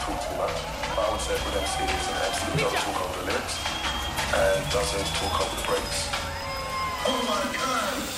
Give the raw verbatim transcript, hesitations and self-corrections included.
talk too much. But I would say a good M C is an M C who doesn't talk over the lyrics and doesn't talk over the breaks. Oh my God!